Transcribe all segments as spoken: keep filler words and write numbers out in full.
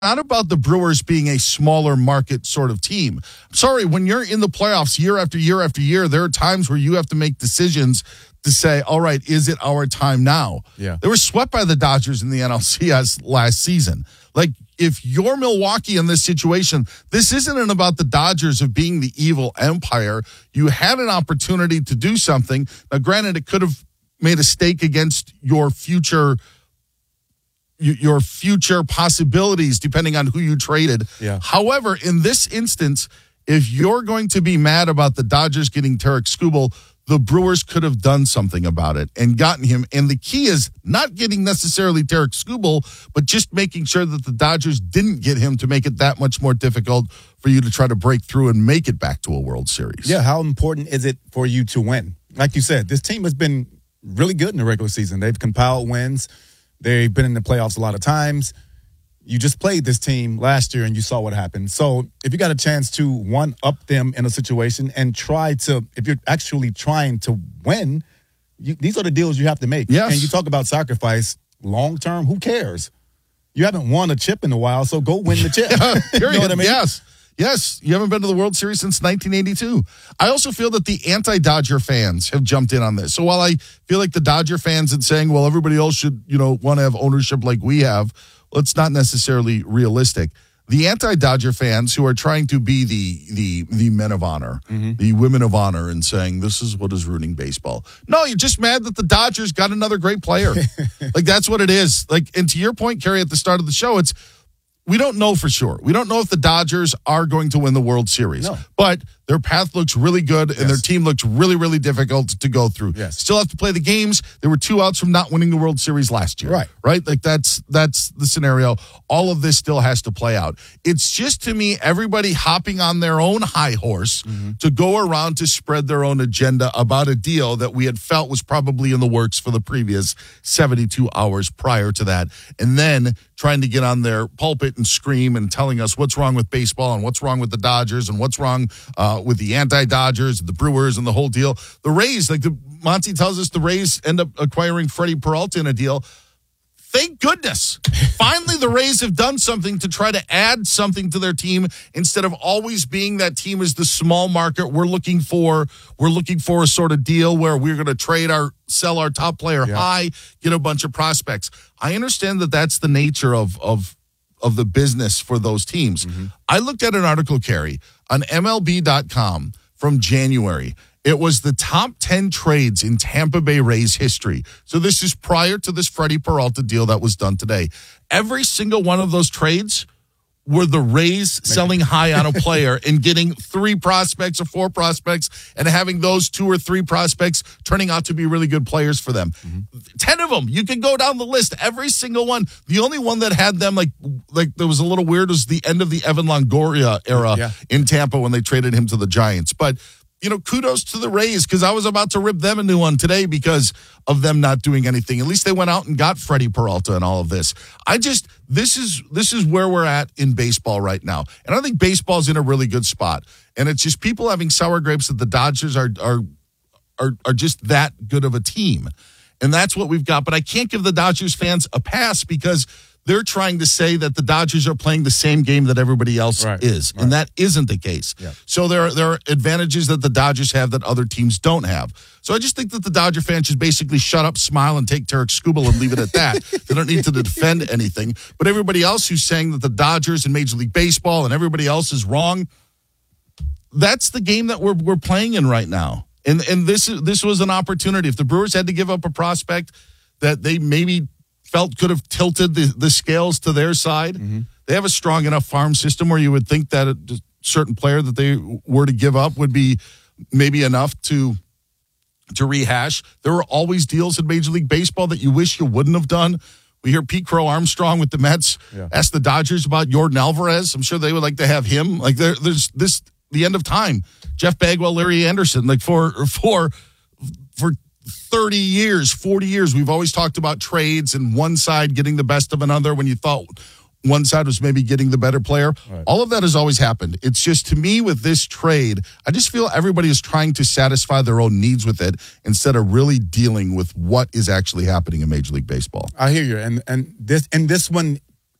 not about the Brewers being a smaller market sort of team. I'm sorry, when you're in the playoffs year after year after year, there are times where you have to make decisions to say, all right, is it our time now? Yeah. They were swept by the Dodgers in the N L C S last season. Like, if you're Milwaukee in this situation, this isn't about the Dodgers of being the evil empire. You had an opportunity to do something. Now, granted, it could have made a stake against your future your future possibilities depending on who you traded. Yeah. However, in this instance, if you're going to be mad about the Dodgers getting Tarik Skubal, the Brewers could have done something about it and gotten him. And the key is not getting necessarily Tarik Skubal, but just making sure that the Dodgers didn't get him to make it that much more difficult for you to try to break through and make it back to a World Series. Yeah, how important is it for you to win? Like you said, this team has been really good in the regular season. They've compiled wins. They've been in the playoffs a lot of times. You just played this team last year and you saw what happened. So if you got a chance to one-up them in a situation and try to, if you're actually trying to win, you, these are the deals you have to make. Yes. And you talk about sacrifice, long-term, who cares? You haven't won a chip in a while, so go win the chip. You know what I mean? Yes. Yes, you haven't been to the World Series since nineteen eighty-two. I also feel that the anti-Dodger fans have jumped in on this. So while I feel like the Dodger fans are saying, well, everybody else should, you know, want to have ownership like we have, well, it's not necessarily realistic. The anti-Dodger fans who are trying to be the the the men of honor, mm-hmm. the women of honor, and saying this is what is ruining baseball. No, you're just mad that the Dodgers got another great player. Like, that's what it is. Like, and to your point, Kerry, at the start of the show, it's we don't know for sure. We don't know if the Dodgers are going to win the World Series. No. But their path looks really good, and yes. their team looks really, really difficult to go through. Yes. Still have to play the games. They were two outs from not winning the World Series last year. Right. Right? Like, that's that's the scenario. All of this still has to play out. It's just, to me, everybody hopping on their own high horse mm-hmm. to go around to spread their own agenda about a deal that we had felt was probably in the works for the previous seventy-two hours prior to that. And then trying to get on their pulpit and scream and telling us what's wrong with baseball and what's wrong with the Dodgers and what's wrong uh, with the anti-Dodgers, the Brewers, and the whole deal. The Rays, like the Monty tells us, the Rays end up acquiring Freddie Peralta in a deal. Thank goodness. Finally, the Rays have done something to try to add something to their team instead of always being that team as the small market. We're looking for we're looking for a sort of deal where we're going to trade our sell our top player yeah. high, get a bunch of prospects. I understand that that's the nature of of of the business for those teams. Mm-hmm. I looked at an article, Kerry, on M L B dot com from January. It was the top ten trades in Tampa Bay Rays history. So this is prior to this Freddie Peralta deal that was done today. Every single one of those trades were the Rays selling high on a player and getting three prospects or four prospects and having those two or three prospects turning out to be really good players for them. Mm-hmm. Ten of them. You can go down the list. Every single one. The only one that had them like like that was a little weird was the end of the Evan Longoria era yeah. in Tampa when they traded him to the Giants. But you know, kudos to the Rays, because I was about to rip them a new one today because of them not doing anything. At least they went out and got Freddie Peralta and all of this. I just, this is this is where we're at in baseball right now. And I think baseball's in a really good spot. And it's just people having sour grapes that the Dodgers are are are, are just that good of a team. And that's what we've got. But I can't give the Dodgers fans a pass because they're trying to say that the Dodgers are playing the same game that everybody else right, is. right. And that isn't the case. Yeah. So there are, there are advantages that the Dodgers have that other teams don't have. So I just think that the Dodger fans should basically shut up, smile, and take Tarik Skubal and leave it at that. They don't need to defend anything. But everybody else who's saying that the Dodgers and Major League Baseball and everybody else is wrong, that's the game that we're we're playing in right now. And and this this was an opportunity. If the Brewers had to give up a prospect that they maybe felt could have tilted the, the scales to their side, mm-hmm. they have a strong enough farm system where you would think that a certain player that they were to give up would be maybe enough to to rehash. There are always deals in Major League Baseball that you wish you wouldn't have done. We hear Pete Crow Armstrong with the Mets yeah. ask the Dodgers about Yordan Alvarez. I'm sure they would like to have him. Like there, there's this the end of time. Jeff Bagwell, Larry Anderson, like for for for thirty years, forty years, we've always talked about trades and one side getting the best of another when you thought one side was maybe getting the better player. Right. All of that has always happened. It's just, to me, with this trade, I just feel everybody is trying to satisfy their own needs with it instead of really dealing with what is actually happening in Major League Baseball. I hear you. And and this and this one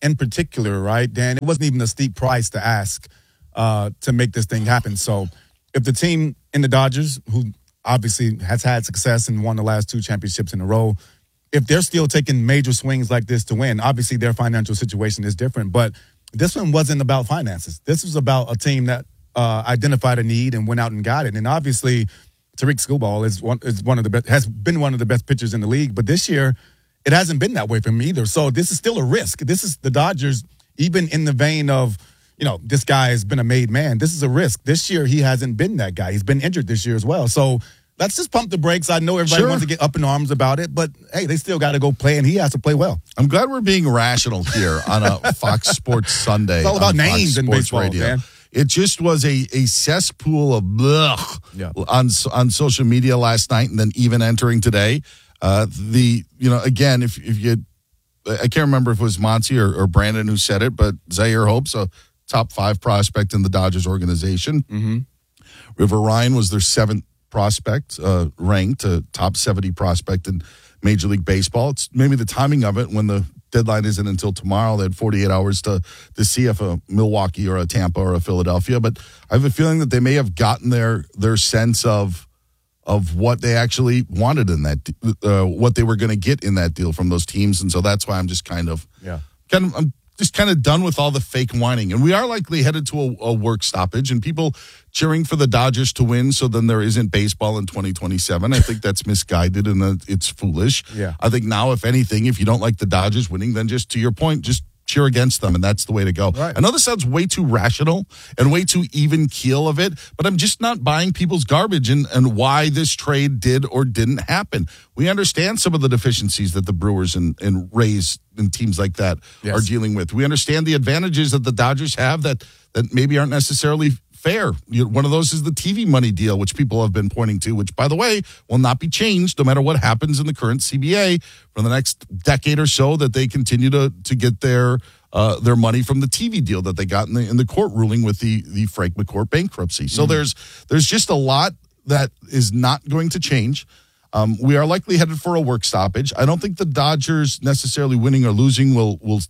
in particular, right, Dan, it wasn't even a steep price to ask uh, to make this thing happen. So if the team in the Dodgers, who obviously has had success and won the last two championships in a row, if they're still taking major swings like this to win, obviously their financial situation is different. But this one wasn't about finances. This was about a team that uh, identified a need and went out and got it. And obviously, Tariq Skubal is one is one of the best, has been one of the best pitchers in the league. But this year, it hasn't been that way for him either. So this is still a risk. This is the Dodgers, even in the vein of, you know, this guy has been a made man. This is a risk. This year, he hasn't been that guy. He's been injured this year as well. So let's just pump the brakes. I know everybody Sure. wants to get up in arms about it, but hey, they still got to go play, and he has to play well. I'm glad we're being rational here on a Fox Sports Sunday. It's all about on names Fox in Sports baseball, Radio. man. It just was a, a cesspool of blech Yeah. on on social media last night, and then even entering today. Uh, the you know again, if if you, I can't remember if it was Monty or, or Brandon who said it, but Zaire Hope's a top five prospect in the Dodgers organization. Mm-hmm. River Ryan was their seventh prospect, uh, ranked a top seventy prospect in Major League Baseball. It's maybe the timing of it when the deadline isn't until tomorrow. They had forty-eight hours to to see if a Milwaukee or a Tampa or a Philadelphia. But I have a feeling that they may have gotten their their sense of of what they actually wanted in that, uh, what they were going to get in that deal from those teams, and so that's why I'm just kind of, Yeah. kind of, I'm just kind of done with all the fake whining. And we are likely headed to a, a work stoppage, and people cheering for the Dodgers to win, so then there isn't baseball in twenty twenty-seven. I think that's misguided and uh, it's foolish. Yeah. I think now, if anything, if you don't like the Dodgers winning, then just to your point, just cheer against them, and that's the way to go. Right. I know this sounds way too rational and way too even keel of it, but I'm just not buying people's garbage and, and why this trade did or didn't happen. We understand some of the deficiencies that the Brewers and, and Rays and teams like that Yes. are dealing with. We understand the advantages that the Dodgers have that that maybe aren't necessarily fair. You know, one of those is the T V money deal, which people have been pointing to, which, by the way, will not be changed no matter what happens in the current C B A for the next decade or so, that they continue to to get their uh, their money from the T V deal that they got in the in the court ruling with the the Frank McCourt bankruptcy. So Mm-hmm. there's there's just a lot that is not going to change. Um, we are likely headed for a work stoppage. I don't think the Dodgers necessarily winning or losing will will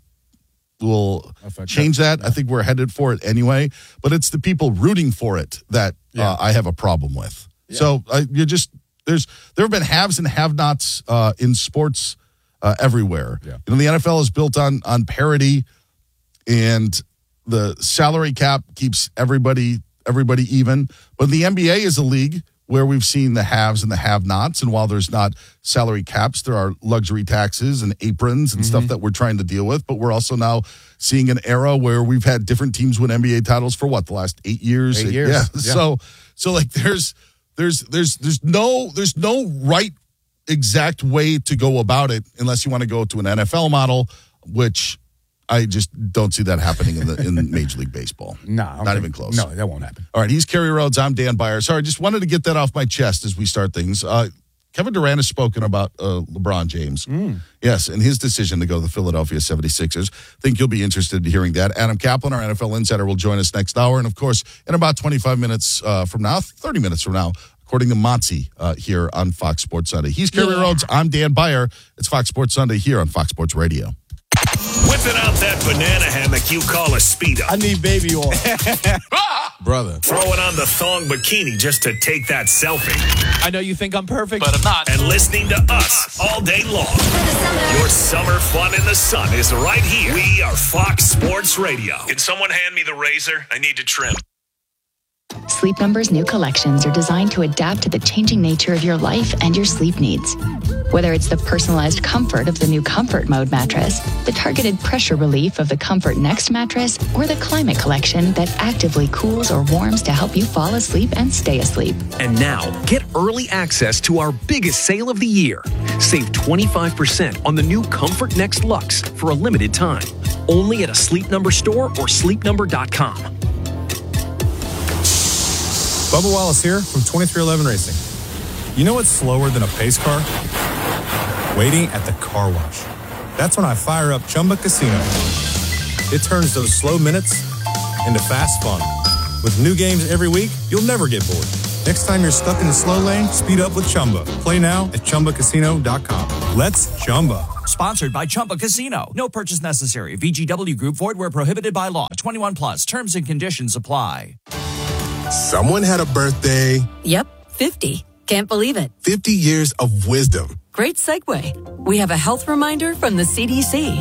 will Affect change that. I think we're headed for it anyway. But it's the people rooting for it that Yeah. uh, I have a problem with. So uh, you just there's there have been haves and have-nots uh, in sports uh, everywhere. Yeah. You know, the N F L is built on on parity, and the salary cap keeps everybody everybody even. But the N B A is a league where we've seen the haves and the have-nots, and while there's not salary caps, there are luxury taxes and aprons and Mm-hmm. stuff that we're trying to deal with. But we're also now seeing an era where we've had different teams win N B A titles for what, the last eight years? Eight years. Yeah. Yeah. So, so like there's there's there's there's no there's no right exact way to go about it unless you want to go to an N F L model, which I just don't see that happening in the in Major League Baseball. No, I don't not think- even close. No, that won't happen. All right, he's Kerry Rhodes. I'm Dan Byer. Sorry, just wanted to get that off my chest as we start things. Uh, Kevin Durant has spoken about uh, LeBron James. Yes, and his decision to go to the Philadelphia seventy-sixers. Think you'll be interested in hearing that. Adam Kaplan, our N F L insider, will join us next hour. And, of course, in about twenty-five minutes uh, from now, thirty minutes from now, according to Monty uh, here on Fox Sports Sunday. He's Kerry Yeah. Rhodes. I'm Dan Byer. It's Fox Sports Sunday here on Fox Sports Radio. Whipping out that banana hammock you call a Speedo. I need baby oil. Brother. Throwing on the thong bikini just to take that selfie. I know you think I'm perfect, but I'm not. And listening to us all day long. Your summer fun in the sun is right here. We are Fox Sports Radio. Can someone hand me the razor? I need to trim. Sleep Number's new collections are designed to adapt to the changing nature of your life and your sleep needs. Whether it's the personalized comfort of the new Comfort Mode mattress, the targeted pressure relief of the Comfort Next mattress, or the Climate Collection that actively cools or warms to help you fall asleep and stay asleep. And now, get early access to our biggest sale of the year. Save twenty-five percent on the new Comfort Next Luxe for a limited time. Only at a Sleep Number store or sleep number dot com. Bubba Wallace here from twenty-three eleven Racing. You know what's slower than a pace car? Waiting at the car wash. That's when I fire up Chumba Casino. It turns those slow minutes into fast fun. With new games every week, you'll never get bored. Next time you're stuck in the slow lane, speed up with Chumba. Play now at Chumba Casino dot com. Let's Chumba. Sponsored by Chumba Casino. No purchase necessary. V G W Group. Void where prohibited by law. twenty-one plus. Terms and conditions apply. Someone had a birthday. Yep, fifty. Can't believe it. fifty years of wisdom. Great segue. We have a health reminder from the C D C.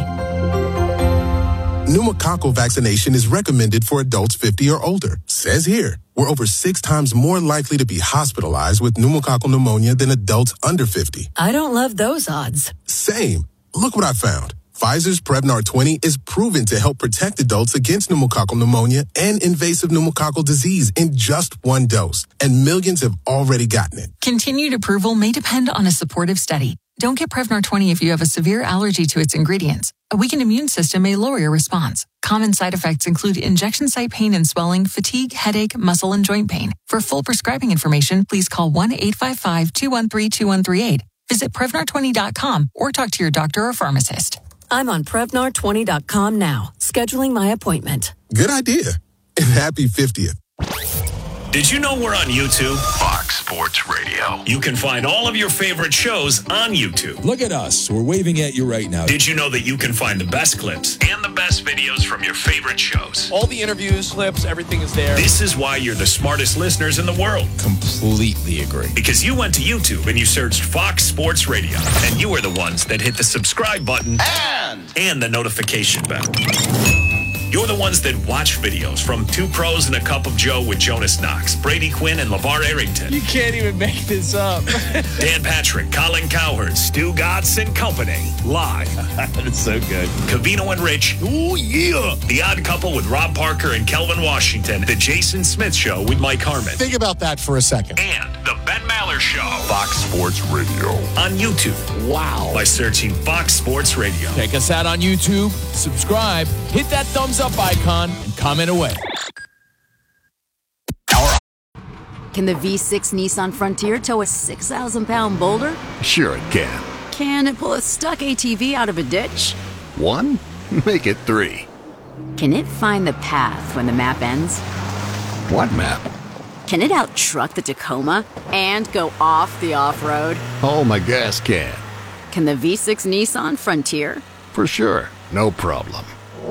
Pneumococcal vaccination is recommended for adults fifty or older. Says here, we're over six times more likely to be hospitalized with pneumococcal pneumonia than adults under fifty. I don't love those odds. Same. Look what I found. Pfizer's Prevnar twenty is proven to help protect adults against pneumococcal pneumonia and invasive pneumococcal disease in just one dose. And millions have already gotten it. Continued approval may depend on a supportive study. Don't get Prevnar twenty if you have a severe allergy to its ingredients. A weakened immune system may lower your response. Common side effects include injection site pain and swelling, fatigue, headache, muscle, and joint pain. For full prescribing information, please call one eight five five, two one three, two one three eight. Visit Prevnar twenty dot com or talk to your doctor or pharmacist. I'm on Prevnar twenty dot com now, scheduling my appointment. Good idea. And happy fiftieth. Did you know we're on YouTube? Fox Sports Radio. You can find all of your favorite shows on YouTube. Look at us. We're waving at you right now. Did you know that you can find the best clips and the best videos from your favorite shows? All the interviews, clips, everything is there. This is why you're the smartest listeners in the world. Completely agree. Because you went to YouTube and you searched Fox Sports Radio. And you were the ones that hit the subscribe button and, and the notification bell. You're the ones that watch videos from Two Pros and a Cup of Joe with Jonas Knox, Brady Quinn, and LeVar Arrington. You can't even make this up. Dan Patrick, Colin Cowherd, Stu Gatz and Company. Live. That's so good. Cavino and Rich. Ooh, yeah. The Odd Couple with Rob Parker and Kelvin Washington. The Jason Smith Show with Mike Harmon. Think about that for a second. And the Ben Maller Show. Fox Sports Radio. On YouTube. Wow. By searching Fox Sports Radio. Check us out on YouTube. Subscribe. Hit that thumbs up icon and comment away. Can the V six Nissan Frontier tow a six thousand pound boulder? Sure it can. Can it pull a stuck A T V out of a ditch? One? Make it three. Can it find the path when the map ends? What map? Can it out-truck the Tacoma and go off the off-road? Oh, my gas can. Can the V six Nissan Frontier? For sure. No problem.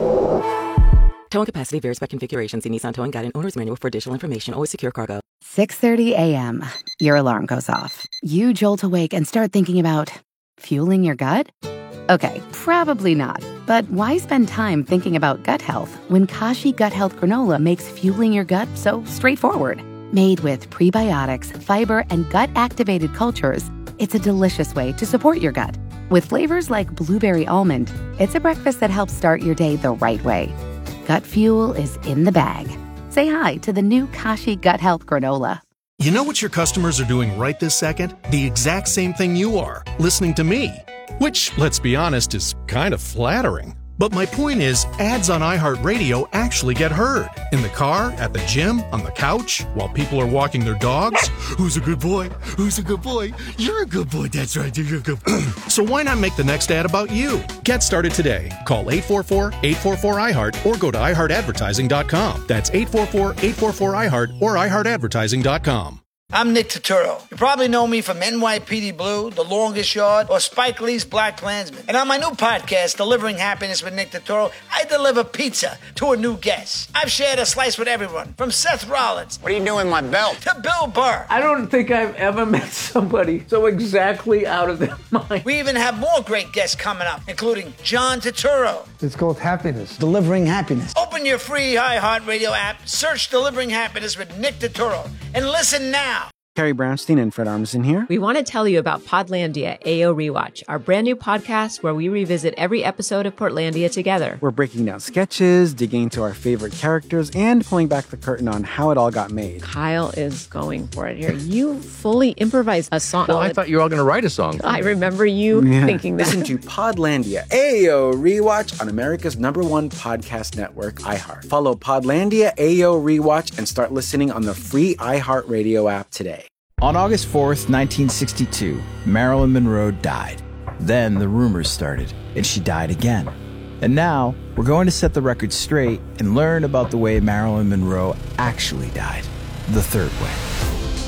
Towing capacity varies by configuration. See Nissan Towing Guide and Owner's Manual for additional information. Always secure cargo. six thirty a.m. Your alarm goes off. You jolt awake and start thinking about fueling your gut? Okay, probably not. But why spend time thinking about gut health when Kashi Gut Health Granola makes fueling your gut so straightforward? Made with prebiotics, fiber, and gut-activated cultures, it's a delicious way to support your gut. With flavors like blueberry almond, it's a breakfast that helps start your day the right way. Gut fuel is in the bag. Say hi to the new Kashi Gut Health Granola. You know what your customers are doing right this second? The exact same thing you are, listening to me. Which, let's be honest, is kind of flattering. But my point is, ads on iHeartRadio actually get heard. In the car, at the gym, on the couch, while people are walking their dogs. Who's a good boy? Who's a good boy? You're a good boy. That's right. You're a good boy. So why not make the next ad about you? Get started today. Call eight four four, eight four four, I heart or go to i heart advertising dot com. That's eight four four, eight four four, I heart or i heart advertising dot com. I'm Nick Turturro. You probably know me from N Y P D Blue, The Longest Yard, or Spike Lee's Black Klansman. And on my new podcast, Delivering Happiness with Nick Turturro, I deliver pizza to a new guest. I've shared a slice with everyone, from Seth Rollins. What are you doing with my belt? To Bill Burr. I don't think I've ever met somebody so exactly out of their mind. We even have more great guests coming up, including John Turturro. It's called Happiness. Delivering Happiness. Open your free iHeartRadio app, search Delivering Happiness with Nick Turturro, and listen now. Carrie Brownstein and Fred Armisen here. We want to tell you about Podlandia A O Rewatch, our brand new podcast where we revisit every episode of Portlandia together. We're breaking down sketches, digging into our favorite characters, and pulling back the curtain on how it all got made. Kyle is going for it here. You fully improvised a song. Well, I thought you were all going to write a song. I remember you yeah. thinking that. Listen to Podlandia A O Rewatch on America's number one podcast network, iHeart. Follow Podlandia A O Rewatch and start listening on the free iHeartRadio app today. On August fourth, nineteen sixty-two, Marilyn Monroe died. Then the rumors started, and she died again. And now, we're going to set the record straight and learn about the way Marilyn Monroe actually died. The third way.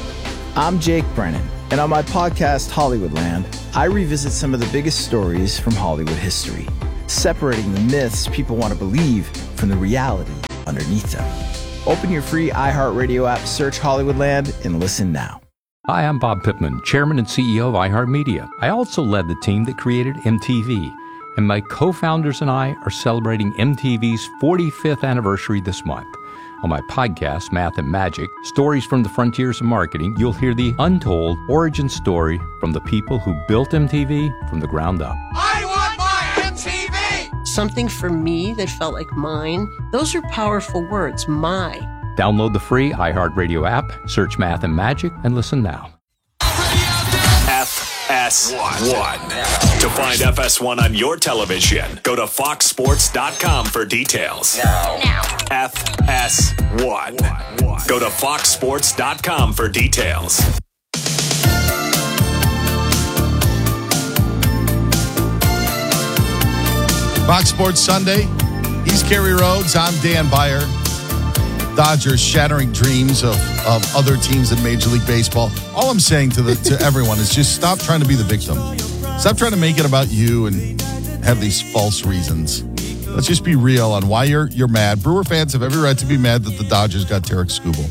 I'm Jake Brennan, and on my podcast, Hollywoodland, I revisit some of the biggest stories from Hollywood history, separating the myths people want to believe from the reality underneath them. Open your free iHeartRadio app, search Hollywoodland, and listen now. Hi, I'm Bob Pittman, Chairman and C E O of iHeartMedia. I also led the team that created M T V, and my co-founders and I are celebrating M T V's forty-fifth anniversary this month. On my podcast, Math and Magic, Stories from the Frontiers of Marketing, you'll hear the untold origin story from the people who built M T V from the ground up. I want my M T V! Something for me that felt like mine. Those are powerful words, my. Download the free iHeartRadio app, search Math and Magic, and listen now. F S one. To find F S one on your television, go to fox sports dot com for details. Now. Now. F S one. Go to fox sports dot com for details. Fox Sports Sunday. He's Kerry Rhodes. I'm Dan Byer. Dodgers shattering dreams of, of other teams in Major League Baseball. All I'm saying to the to everyone is just stop trying to be the victim. Stop trying to make it about you and have these false reasons. Let's just be real on why you're you're mad. Brewer fans have every right to be mad that the Dodgers got Tarek Skubal.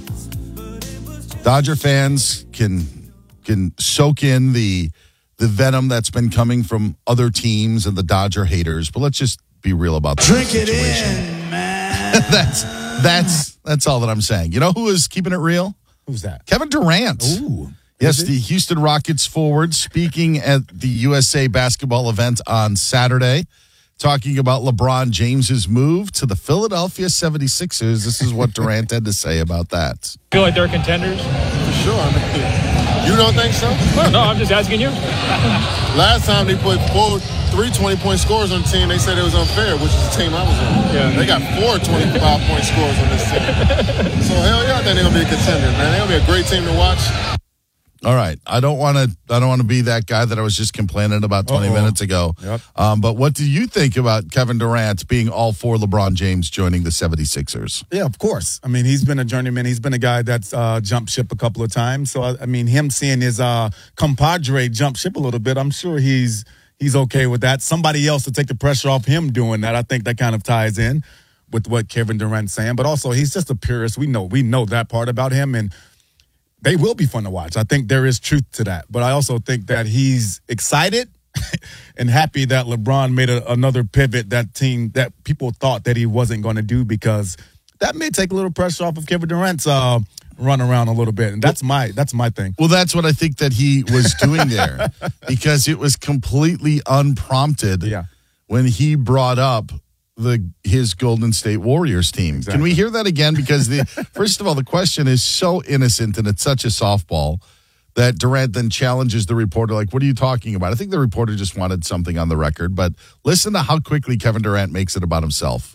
Dodger fans can can soak in the the venom that's been coming from other teams and the Dodger haters, but let's just be real about that Drink situation. it in, man. that's that's that's all that I'm saying. You know who is keeping it real? Who's that? Kevin Durant. Ooh. Yes, the Houston Rockets forward speaking at the U S A basketball event on Saturday, talking about LeBron James's move to the Philadelphia seventy-sixers. This is what Durant had to say about that. Feel like they're contenders? For sure. I mean, you don't think so? Well, no, I'm just asking you. Last time they put four, three twenty-point scores on the team, they said it was unfair, which is the team I was on. Yeah. They got four twenty-five point scores on this team. So, hell yeah, I think they're going to be a contender, man. They're going to be a great team to watch. All right, I don't want to. I don't want to be that guy that I was just complaining about twenty Uh-oh. minutes ago. Yep. Um, but what do you think about Kevin Durant being all for LeBron James joining the seventy-sixers? Yeah, of course. I mean, he's been a journeyman. He's been a guy that's uh, jumped ship a couple of times. So I, I mean, him seeing his uh, compadre jump ship a little bit, I'm sure he's he's okay with that. Somebody else to take the pressure off him doing that. I think that kind of ties in with what Kevin Durant's saying. But also, he's just a purist. We know we know that part about him, and they will be fun to watch. I think there is truth to that. But I also think that he's excited and happy that LeBron made a, another pivot that team that people thought that he wasn't going to do, because that may take a little pressure off of Kevin Durant's uh, run around a little bit. And that's my that's my thing. Well, that's what I think that he was doing there, because it was completely unprompted yeah. when he brought up the his Golden State Warriors team. Exactly. Can we hear that again? Because the first of all, the question is so innocent and it's such a softball that Durant then challenges the reporter, like, what are you talking about? I think the reporter just wanted something on the record, but listen to how quickly Kevin Durant makes it about himself.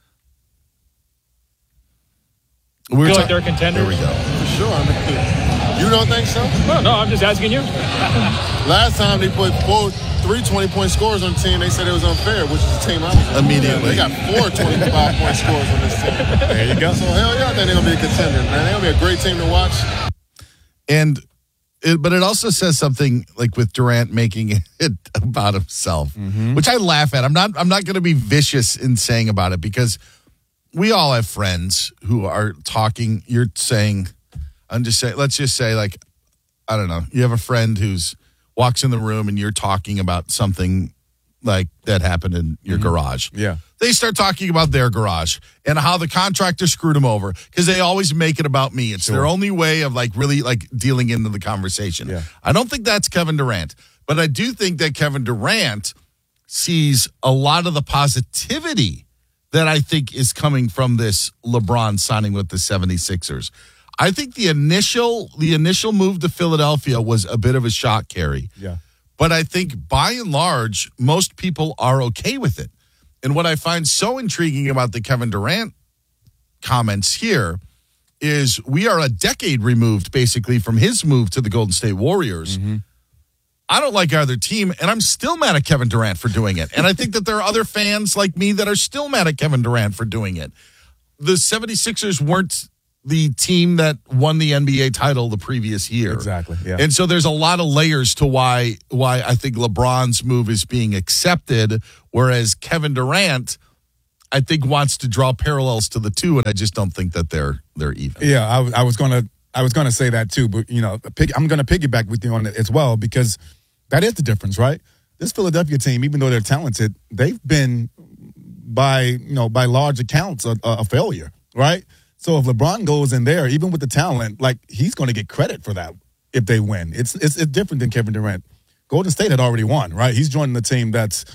We're feel ta- like they're contenders? There we go. For sure. I mean, you don't think so? Well, no, I'm just asking you. Last time they put four, three twenty-point scores on the team, they said it was unfair, which is the team I was on. Immediately. They got four twenty-five point scores on this team. There you go. So, hell yeah, I think they're going to be a contender, man. They're going to be a great team to watch. And, it, but it also says something like with Durant making it about himself, mm-hmm. which I laugh at. I'm not, I'm not going to be vicious in saying about it, because we all have friends who are talking. You're saying, I'm just saying, let's just say, like, I don't know, you have a friend who's walks in the room and you're talking about something like that happened in your mm-hmm. garage. Yeah. They start talking about their garage and how the contractor screwed them over, because they always make it about me. It's sure. their only way of like really like dealing into the conversation. Yeah. I don't think that's Kevin Durant, but I do think that Kevin Durant sees a lot of the positivity that I think is coming from this LeBron signing with the seventy-sixers. I think the initial the initial move to Philadelphia was a bit of a shock, Kerry. Yeah. But I think by and large, most people are okay with it. And what I find so intriguing about the Kevin Durant comments here is we are a decade removed, basically, from his move to the Golden State Warriors. Mm-hmm. I don't like either team, and I'm still mad at Kevin Durant for doing it. And I think that there are other fans like me that are still mad at Kevin Durant for doing it. The seventy-sixers weren't the team that won the N B A title the previous year. Exactly. Yeah. And so there's a lot of layers to why why I think LeBron's move is being accepted, whereas Kevin Durant, I think, wants to draw parallels to the two, and I just don't think that they're they're even. Yeah, I, I was gonna I was gonna say that too, but you know, pick, I'm gonna piggyback with you on it as well because that is the difference, right? This Philadelphia team, even though they're talented, they've been by you know by large accounts a, a failure, right? So if LeBron goes in there, even with the talent, like he's going to get credit for that if they win. It's, it's it's different than Kevin Durant. Golden State had already won, right? He's joining the team that's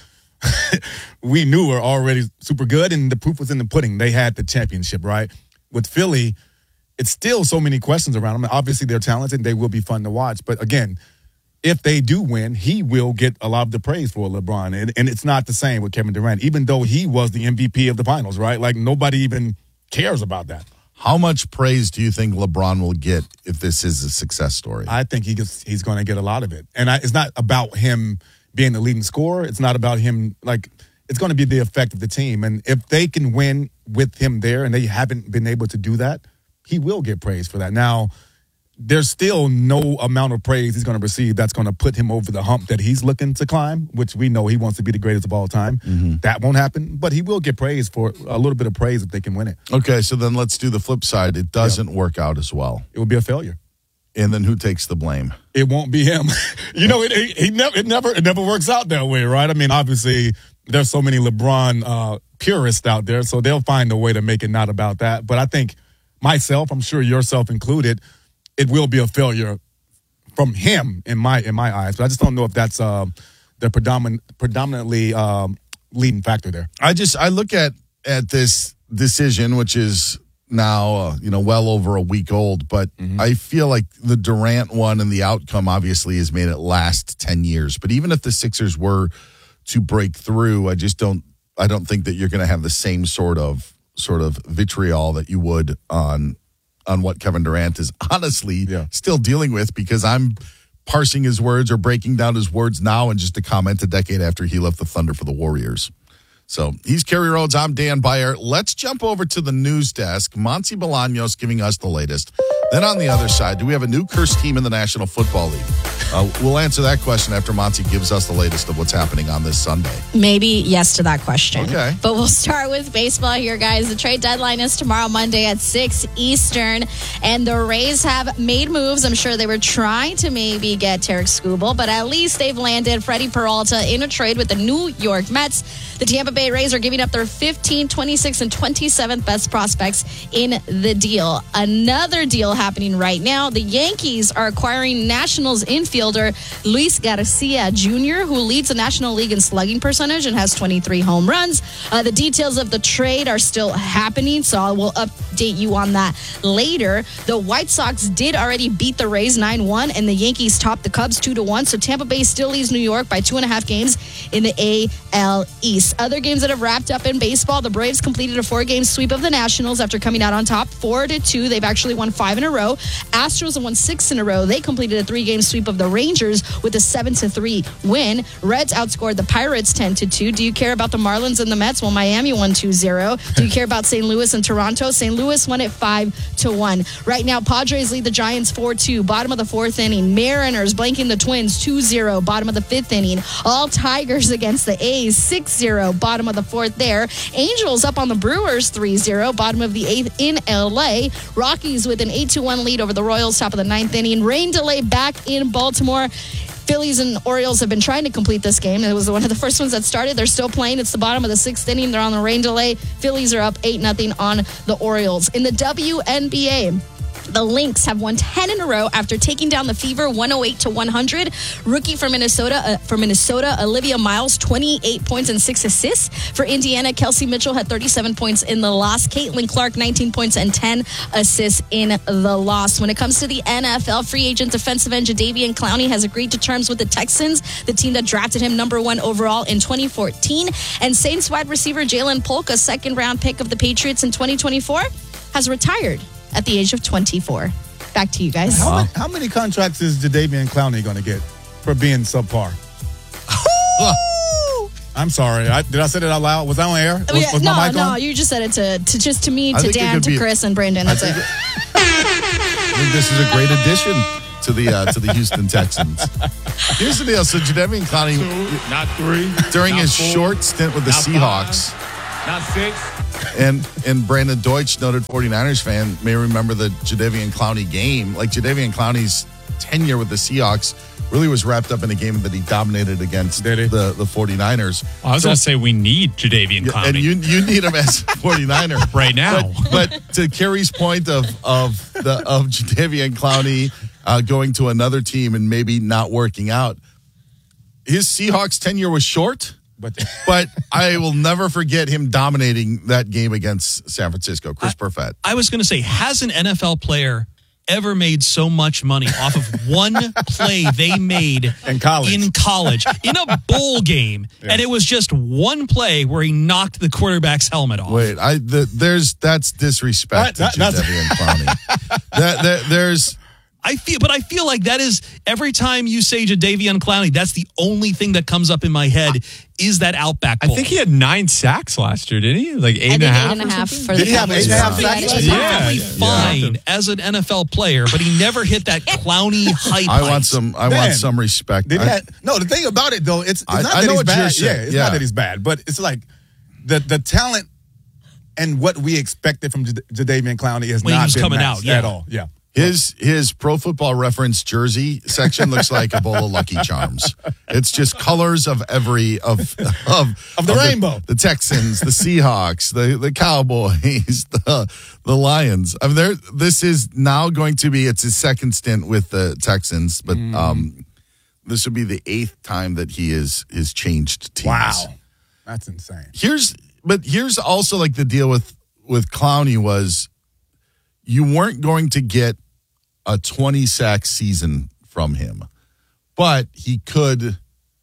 we knew were already super good, and the proof was in the pudding. They had the championship, right? With Philly, it's still so many questions around them. Obviously, they're talented. They will be fun to watch. But again, if they do win, he will get a lot of the praise for LeBron. And, and it's not the same with Kevin Durant, even though he was the M V P of the finals, right? Like nobody even cares about that. How much praise do you think LeBron will get if this is a success story? I think he gets, he's going to get a lot of it. And I, it's not about him being the leading scorer. It's not about him, like, it's going to be the effect of the team. And if they can win with him there and they haven't been able to do that, he will get praise for that. Now, there's still no amount of praise he's going to receive that's going to put him over the hump that he's looking to climb, which we know he wants to be the greatest of all time. Mm-hmm. That won't happen, but he will get praise for a little bit of praise if they can win it. Okay, so then let's do the flip side. It doesn't yep. work out as well. It will be a failure. And then who takes the blame? It won't be him. you know, it, it, it, never, it, never, it never works out that way, right? I mean, obviously, there's so many LeBron uh, purists out there, so they'll find a way to make it not about that. But I think myself, I'm sure yourself included, it will be a failure from him in my in my eyes. But I just don't know if that's uh, the predominant predominantly um, leading factor there. I just I look at at this decision, which is now uh, you know well over a week old, but mm-hmm. I feel like the Durant one and the outcome obviously has made it last ten years. But even if the Sixers were to break through, I just don't I don't think that you're going to have the same sort of sort of vitriol that you would on. on what Kevin Durant is honestly yeah. still dealing with, because I'm parsing his words or breaking down his words now and just a comment a decade after he left the Thunder for the Warriors. So he's Kerry Rhodes. I'm Dan Beyer. Let's jump over to the news desk. Monty Bolaños giving us the latest. Then on the other side, do we have a new cursed team in the National Football League? Uh, we'll answer that question after Monty gives us the latest of what's happening on this Sunday. Maybe yes to that question. Okay. But we'll start with baseball here, guys. The trade deadline is tomorrow, Monday at six Eastern. And the Rays have made moves. I'm sure they were trying to maybe get Tarek Skubal, but at least they've landed Freddie Peralta in a trade with the New York Mets. The Tampa Bay Rays are giving up their fifteenth, twenty-sixth, and twenty-seventh best prospects in the deal. Another deal happening right now. The Yankees are acquiring Nationals infielder Luis Garcia Junior, who leads the National League in slugging percentage and has twenty-three home runs. Uh, the details of the trade are still happening, so I will update you on that later. The White Sox did already beat the Rays nine one, and the Yankees topped the Cubs two to one, so Tampa Bay still leads New York by two and a half games in the A L East. Other games that have wrapped up in baseball, the Braves completed a four-game sweep of the Nationals after coming out on top four to two. They've actually won five in a row. Astros have won six in a row. They completed a three-game sweep of the Rangers with a seven to three win. Reds outscored the Pirates ten to two. Do you care about the Marlins and the Mets? Well, Miami won two zero. Do you care about Saint Louis and Toronto? Saint Louis won it five to one. Right now, Padres lead the Giants four two. Bottom of the fourth inning. Mariners blanking the Twins two zero. Bottom of the fifth inning. All Tigers against the A's six zero. Bottom of the fourth there. Angels up on the Brewers three zero. Bottom of the eighth in L A. Rockies with an eight to one lead over the Royals. Top of the ninth inning. Rain delay back in Baltimore. Phillies and Orioles have been trying to complete this game. It was one of the first ones that started. They're still playing. It's the bottom of the sixth inning. They're on the rain delay. Phillies are up eight nothing on the Orioles. In the W N B A, the Lynx have won ten in a row after taking down the Fever one oh eight to one hundred. Rookie from Minnesota, uh, from Minnesota, Olivia Miles, twenty-eight points and six assists. For Indiana, Kelsey Mitchell had thirty-seven points in the loss. Caitlin Clark, nineteen points and ten assists in the loss. When it comes to the N F L, free agent defensive end Jadeveon Clowney has agreed to terms with the Texans, the team that drafted him number one overall in twenty fourteen. And Saints wide receiver Jalen Polk, a second-round pick of the Patriots in twenty twenty-four, has retired at the age of twenty-four. Back to you guys. How, many, how many contracts is Jadeveon Clowney going to get for being subpar? I'm sorry. I, did I say that out loud? Was I on air? Was, Oh, yeah, was no, my mic no, on? you just said it to, to just to me, I to think it Dan, could to be- Chris, and Brandon. I That's it. think I think this is a great addition to the uh, to the Houston Texans. Here's the deal. So Jadeveon Clowney, Two, not three. during not his four, short stint with the not Seahawks, five, not six. and and Brandon Deutsch, noted 49ers fan, may remember the Jadeveon Clowney game. Like Jadeveon Clowney's tenure with the Seahawks really was wrapped up in a game that he dominated against the, the 49ers. I was So- going to say we need Jadeveon Yeah, Clowney. and you you need him as a 49er Right now. But, but to Kerry's point of of the of Jadeveon Clowney uh, going to another team and maybe not working out, his Seahawks tenure was short. But but I will never forget him dominating that game against San Francisco. Chris Perfett. I was going to say, has an N F L player ever made so much money off of one play they made in college, in college, in a bowl game, Yeah. and it was just one play where he knocked the quarterback's helmet off? Wait, I the, there's that's disrespect That- to that- that's- Jadeveon Clowney. that, that there's. I feel, but I feel like that is every time you say Jadeveon Clowney, that's the only thing that comes up in my head is that Outback Bowl. I think he had nine sacks last year, didn't he? Like eight I and a think half. eight and a or half something? for the Did he have eight and a half Cowboys. sacks? Yeah, He's Yeah, perfectly yeah. fine as an N F L player, but he never hit that Clowney hype. I want heights. some. I Dan, want some respect. Did he I- have- no, the thing about it though, it's, it's I- not I that know he's what you're bad. saying. Yeah, it's Yeah. not that he's bad, but it's like the the talent and what we expected from J- Jadeveon Clowney has When he not was been coming matched out, yeah. at all. Yeah. His his Pro Football Reference jersey section looks like a bowl of Lucky Charms. It's just colors of every of of, Of the rainbow. The, Texans, the Seahawks, the the Cowboys, the the Lions. I mean, there. This is now going to be it's his second stint with the Texans, but Mm. um, this would be the eighth time that he is is changed teams. Wow. That's insane. Here's but here's also like the deal with with Clowney was you weren't going to get a twenty sack season from him, but he could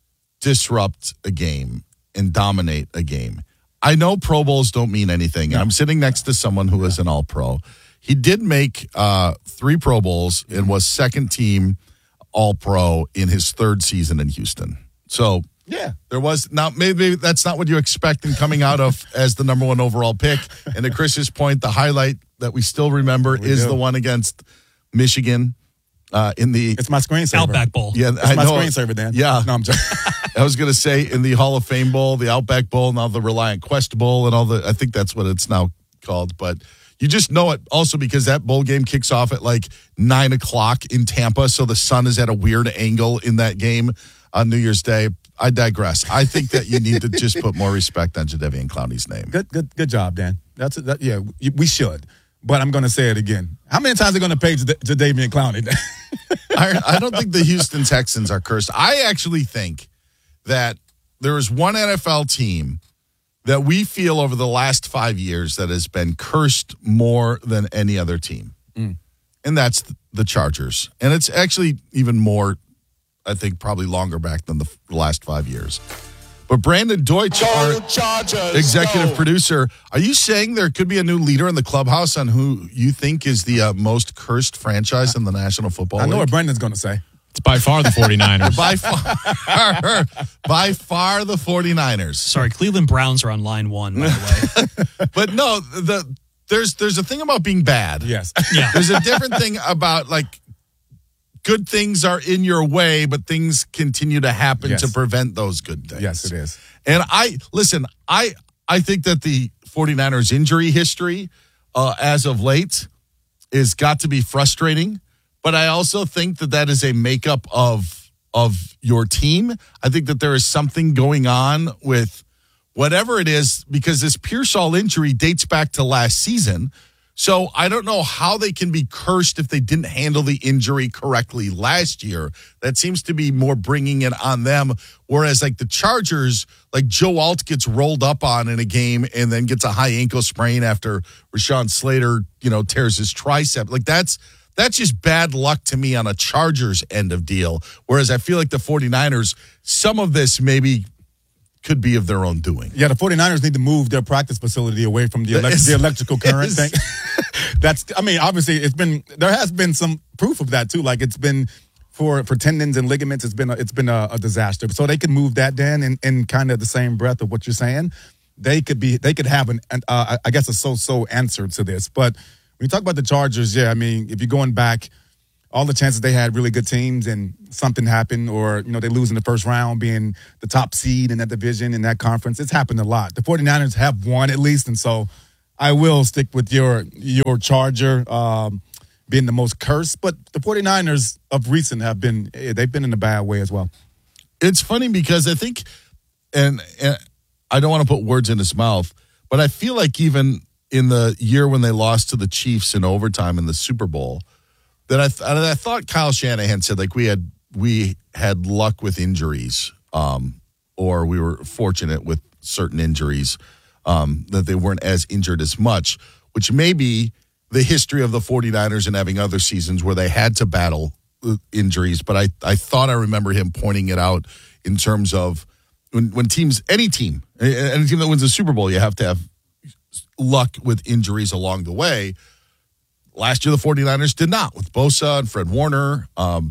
disrupt a game and dominate a game. I know Pro Bowls don't mean anything. And I'm sitting next to someone who is an all pro. He did make uh, three Pro Bowls and was second team all pro in his third season in Houston. So Yeah. there was now maybe that's not what you expect in coming out of as the number one overall pick. And to Chris's point, the highlight that we still remember We is do. the one against Michigan uh, in the It's my screensaver. Outback Bowl. yeah, It's I my know. screensaver, Dan. Yeah, No, I'm joking. I was going to say in the Hall of Fame Bowl, the Outback Bowl, now the Reliant Quest Bowl, and all the. I think that's what it's now called, but. You just know it also because that bowl game kicks off at like nine o'clock in Tampa. So the sun is at a weird angle in that game on New Year's Day. I digress. I think that you need to just put more respect on Jadeveon Clowney's name. Good, good, good job, Dan. That's that, yeah. We should, but I'm going to say it again. How many times are they going to pay Jad- Jadeveon Clowney? I, I don't think the Houston Texans are cursed. I actually think that there is one N F L team that we feel over the last five years that has been cursed more than any other team. Mm. And that's the Chargers. And it's actually even more, I think, probably longer back than the f- last five years. But Brandon Deutsch, our executive producer, are you saying there could be a new leader in the clubhouse on who you think is the uh, most cursed franchise in the National Football I know League? what Brendan's going to say. It's by far the 49ers. by far, by far the 49ers. Sorry, Cleveland Browns are on line one, by the way. But no, the there's there's a thing about being bad. Yes. Yeah. There's a different thing about like good things are in your way, but things continue to happen Yes. to prevent those good things. Yes, it is. And I listen, I I think that the 49ers injury history uh, as of late is got to be frustrating, but I also think that that is a makeup of of your team. I think that there is something going on with whatever it is, because this Pearsall injury dates back to last season. So I don't know how they can be cursed if they didn't handle the injury correctly last year. That seems to be more bringing it on them. Whereas like the Chargers, like Joe Alt gets rolled up on in a game and then gets a high ankle sprain after Rashawn Slater, you know, tears his tricep. Like that's, that's just bad luck to me on a Chargers end of deal. Whereas I feel like the 49ers, some of this maybe could be of their own doing. Yeah, the 49ers need to move their practice facility away from the, elect- It's- the electrical current it's- thing. That's, I mean, obviously, it's been, there has been some proof of that too. Like it's been for, for tendons and ligaments, it's been a, it's been a, a disaster. So they could move that, Dan, in, in kind of the same breath of what you're saying. They could be they could have an, an uh, I guess a so-so answer to this. But when you talk about the Chargers, yeah, I mean, if you're going back, all the chances they had really good teams and something happened, or, you know, they lose in the first round being the top seed in that division, in that conference. It's happened a lot. The 49ers have won at least, and so I will stick with your your Charger um, being the most cursed. But the 49ers of recent have been, they've been in a bad way as well. It's funny because I think, and, and I don't want to put words in his mouth, but I feel like even in the year when they lost to the Chiefs in overtime in the Super Bowl, that I, th- I thought Kyle Shanahan said, like, we had we had luck with injuries, um, or we were fortunate with certain injuries, um, that they weren't as injured as much, which may be the history of the 49ers and having other seasons where they had to battle injuries. But I, I thought I remember him pointing it out in terms of when, when teams, any team, any team that wins a Super Bowl, you have to have luck with injuries along the way. Last year, the 49ers did not, with Bosa and Fred Warner. Um,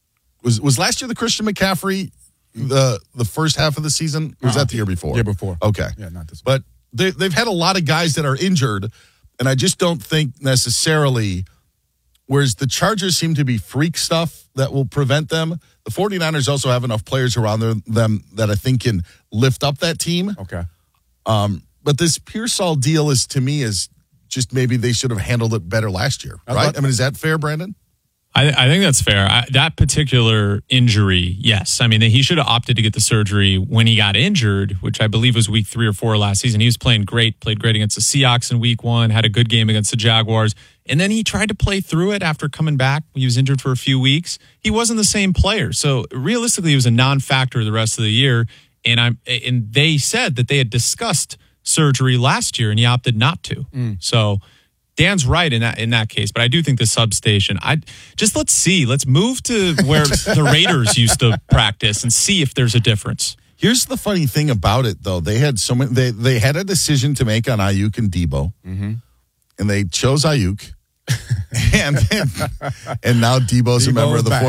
was was last year the Christian McCaffrey the the first half of the season? Or was uh, that the year before? Year before. Okay. Yeah, not this one. But they, they've had a lot of guys that are injured, and I just don't think necessarily, whereas the Chargers seem to be freak stuff that will prevent them, the 49ers also have enough players around them that I think can lift up that team. Okay. Um, but this Pearsall deal is, to me, is just maybe they should have handled it better last year, right? I, thought, I mean, is that fair, Brandon? I, I think that's fair. I, that particular injury, yes. I mean, he should have opted to get the surgery when he got injured, which I believe was week three or four last season. He was playing great, played great against the Seahawks in week one, had a good game against the Jaguars. And then he tried to play through it after coming back. He was injured for a few weeks. He wasn't the same player. So realistically, he was a non-factor the rest of the year. And I'm and they said that they had discussed surgery last year and he opted not to. Mm. So Dan's right in that in that case, but I do think the substation, I just let's see. Let's move to where the Raiders used to practice and see if there's a difference. Here's the funny thing about it, though. They had so many, they they had a decision to make on Ayuk and Debo, mm-hmm. and they chose Ayuk. and, and and now Debo's, Debo's a member of the back.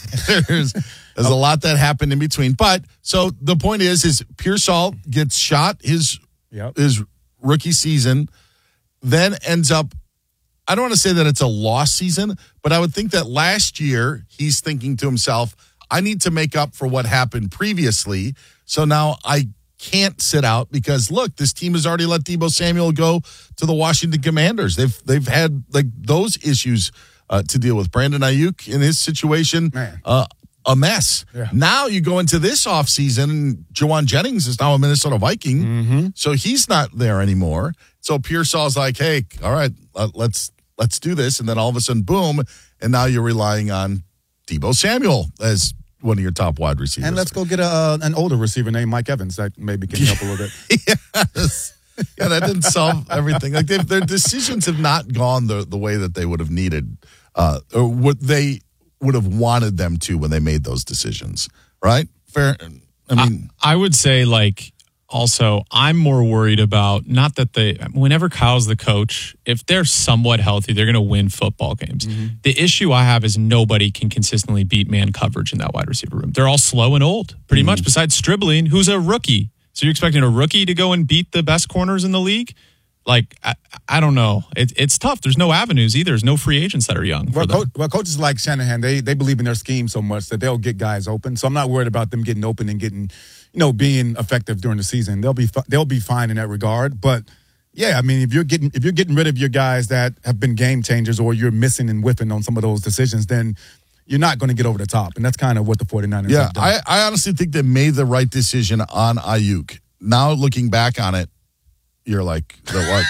49ers. There's a lot that happened in between. But so the point is, is Pearsall gets shot his Yep. his rookie season, then ends up, I don't want to say that it's a lost season, but I would think that last year he's thinking to himself, I need to make up for what happened previously. So now I can't sit out because, look, this team has already let Deebo Samuel go to the Washington Commanders. They've they've had like those issues uh, to deal with. Brandon Ayuk in his situation, uh, a mess. Yeah. Now you go into this offseason, and Jawan Jennings is now a Minnesota Viking, mm-hmm. so he's not there anymore. So Pearsall's like, hey, all right, uh, let's let's do this. And then all of a sudden, boom, and now you're relying on Deebo Samuel as one of your top wide receivers. And let's go get a, an older receiver named Mike Evans that maybe can help a little bit. Yes. Yeah, that didn't solve everything. Like their decisions have not gone the, the way that they would have needed, uh, or what they would have wanted them to when they made those decisions, right? Fair. I mean, I, I would say, like, also, I'm more worried about not that they, whenever Kyle's the coach, if they're somewhat healthy, they're going to win football games. Mm-hmm. The issue I have is nobody can consistently beat man coverage in that wide receiver room. They're all slow and old, pretty mm-hmm. much, besides Stribling, who's a rookie. So you're expecting a rookie to go and beat the best corners in the league? Like, I, I don't know. It, it's tough. There's no avenues either. There's no free agents that are young. Well, co- well, coaches like Shanahan, they they believe in their scheme so much that they'll get guys open. So I'm not worried about them getting open and getting, you know, being effective during the season. They'll be they'll be fine in that regard. But yeah, I mean, if you're getting if you're getting rid of your guys that have been game changers, or you're missing and whiffing on some of those decisions, then you're not going to get over the top. And that's kind of what the 49ers yeah, have done. I, I honestly think they made the right decision on Ayuk. Now looking back on it, you're like, what?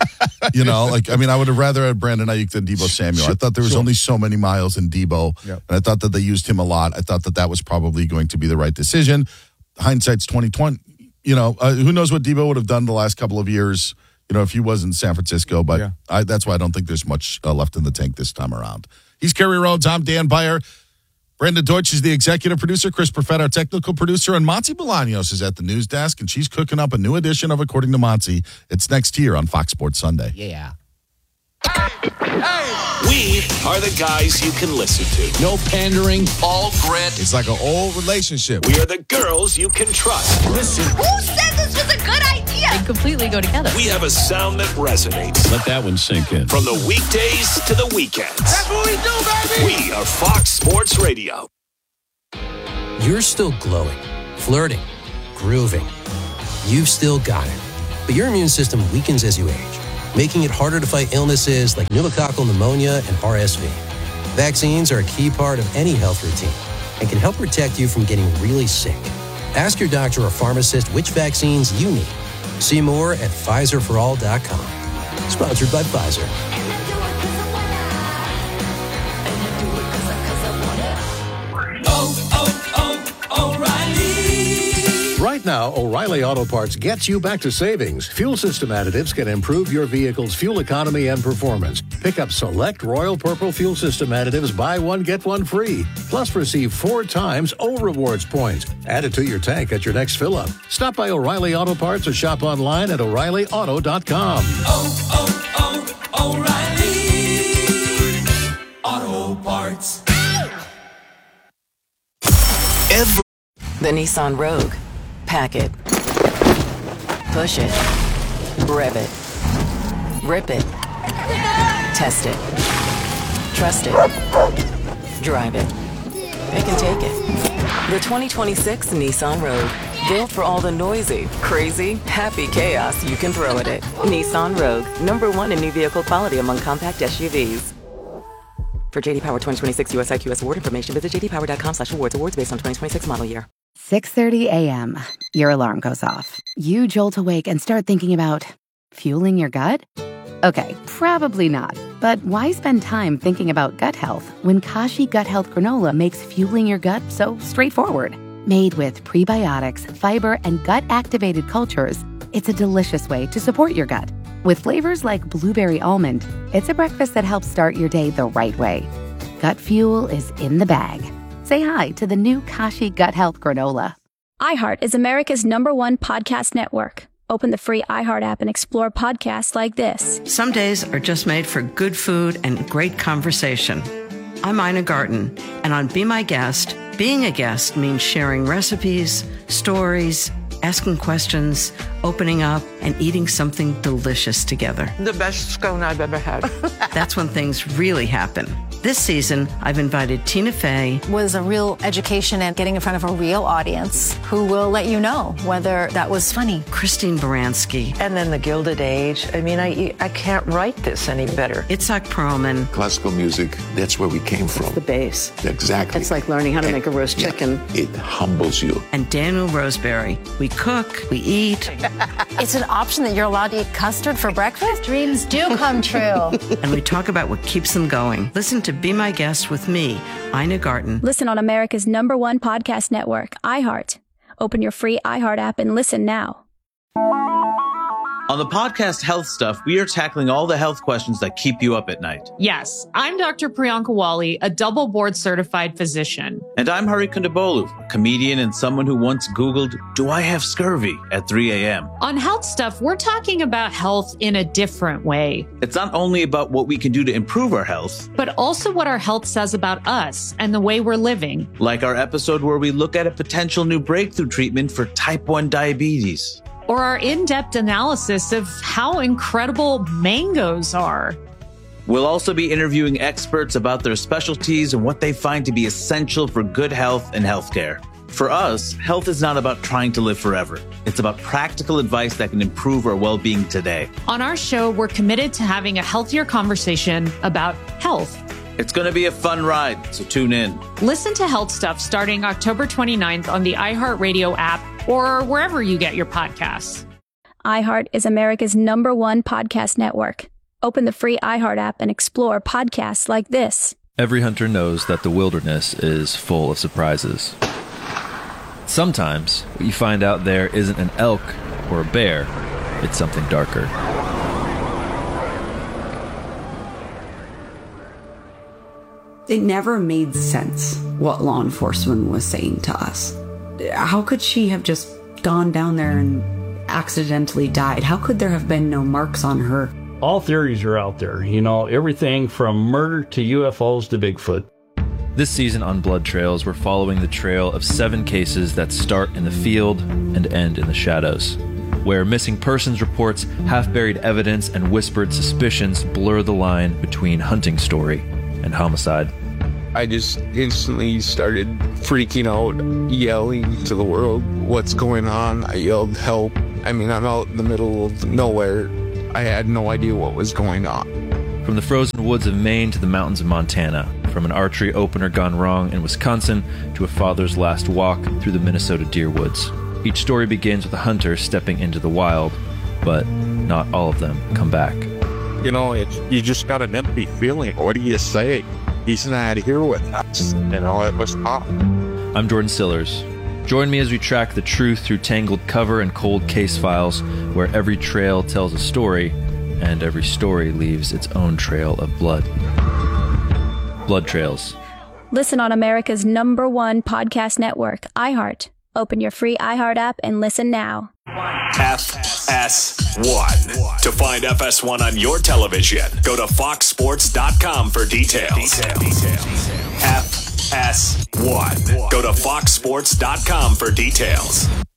You know, like, I mean, I would have rather had Brandon Ayuk than Deebo Samuel. I thought there was sure. only so many miles in Deebo, yep. and I thought that they used him a lot. I thought that that was probably going to be the right decision. Hindsight's twenty twenty. You know, uh, who knows what Deebo would have done the last couple of years, you know, if he was in San Francisco. But yeah. I, that's why I don't think there's much uh, left in the tank this time around. He's Kerry Rhodes. I'm Dan Beyer. Brandon Deutsch is the executive producer. Chris Perfett, our technical producer. And Monty Bolaños is at the news desk, and she's cooking up a new edition of According to Monty. It's next here on Fox Sports Sunday. Yeah. We are the guys you can listen to. No pandering. All grit. It's like an old relationship. We are the girls you can trust. Listen. Who said this was a good idea? They completely go together. We have a sound that resonates. Let that one sink in. From the weekdays to the weekends. That's what we do, baby! We are Fox Sports Radio. You're still glowing, flirting, grooving. You've still got it. But your immune system weakens as you age, making it harder to fight illnesses like pneumococcal pneumonia and R S V. Vaccines are a key part of any health routine and can help protect you from getting really sick. Ask your doctor or pharmacist which vaccines you need. See more at Pfizer for all dot com. Sponsored by Pfizer. Right now, O'Reilly Auto Parts gets you back to savings. Fuel system additives can improve your vehicle's fuel economy and performance. Pick up select Royal Purple fuel system additives, buy one, get one free. Plus, receive four times O Rewards points. Add it to your tank at your next fill-up. Stop by O'Reilly Auto Parts or shop online at O'Reilly Auto dot com. Oh, oh, oh, O'Reilly Auto Parts. Every- the Nissan Rogue. Pack it. Push it. Rev it. Rip it. Test it. Trust it. Drive it. Pick and take it. The twenty twenty-six Nissan Rogue. Built for all the noisy, crazy, happy chaos you can throw at it. Nissan Rogue. Number one in new vehicle quality among compact S U Vs. For J D Power twenty twenty-six U S I Q S award information, visit j d power dot com slash awards. Awards based on twenty twenty-six model year. six thirty a.m. Your alarm goes off. You jolt awake and start thinking about fueling your gut? Okay, probably not. But why spend time thinking about gut health when Kashi Gut Health Granola makes fueling your gut so straightforward? Made with prebiotics, fiber, and gut-activated cultures, it's a delicious way to support your gut. With flavors like blueberry almond, it's a breakfast that helps start your day the right way. Gut fuel is in the bag. Say hi to the new Kashi Gut Health Granola. iHeart is America's number one podcast network. Open the free iHeart app and explore podcasts like this. Some days are just made for good food and great conversation. I'm Ina Garten, and on Be My Guest, being a guest means sharing recipes, stories, asking questions, opening up, and eating something delicious together. The best scone I've ever had. That's when things really happen. This season, I've invited Tina Fey. Was a real education and getting in front of a real audience who will let you know whether that was funny. Christine Baranski. And then the Gilded Age. I mean, I I can't write this any better. Itzhak Perlman. Classical music, that's where we came from. The bass. Exactly. It's like learning how to and, make a roast chicken. Yeah, it humbles you. And Daniel Roseberry. We cook, we eat. It's an option that you're allowed to eat custard for breakfast? Dreams do come true. And we talk about what keeps them going. Listen to Be My Guest with me, Ina Garten. Listen on America's number one podcast network, iHeart. Open your free iHeart app and listen now. On the podcast Health Stuff, we are tackling all the health questions that keep you up at night. Yes, I'm Doctor Priyanka Wali, a double board certified physician. And I'm Hari Kondabolu, a comedian and someone who once Googled, do I have scurvy at three a.m. On Health Stuff, we're talking about health in a different way. It's not only about what we can do to improve our health, but also what our health says about us and the way we're living. Like our episode where we look at a potential new breakthrough treatment for type one diabetes. Or our in-depth analysis of how incredible mangoes are. We'll also be interviewing experts about their specialties and what they find to be essential for good health and healthcare. For us, health is not about trying to live forever. It's about practical advice that can improve our well-being today. On our show, we're committed to having a healthier conversation about health. It's going to be a fun ride, so tune in. Listen to Health Stuff starting October twenty-ninth on the iHeartRadio app or wherever you get your podcasts. iHeart is America's number one podcast network. Open the free iHeart app and explore podcasts like this. Every hunter knows that the wilderness is full of surprises. Sometimes what you find out there isn't an elk or a bear, it's something darker. It never made sense what law enforcement was saying to us. How could she have just gone down there and accidentally died? How could there have been no marks on her All theories are out there, you know, everything from murder to U F Os to Bigfoot. This season on Blood Trails, we're following the trail of seven cases that start in the field and end in the shadows, where missing persons reports, half-buried evidence, and whispered suspicions blur the line between hunting story and homicide. I just instantly started freaking out, yelling to the world, what's going on? I yelled, help. I mean, I'm out in the middle of nowhere. I had no idea what was going on. From the frozen woods of Maine to the mountains of Montana, from an archery opener gone wrong in Wisconsin to a father's last walk through the Minnesota deer woods. Each story begins with a hunter stepping into the wild, but not all of them come back. You know, it's, you just got an empty feeling. What do you say? He's not here with us. You know, it was tough. I'm Jordan Sillers. Join me as we track the truth through tangled cover and cold case files, where every trail tells a story, and every story leaves its own trail of blood. Blood Trails. Listen on America's number one podcast network, iHeart. Open your free iHeart app and listen now. F S one. To find F S one on your television, go to fox sports dot com for details. F S one. Go to fox sports dot com for details.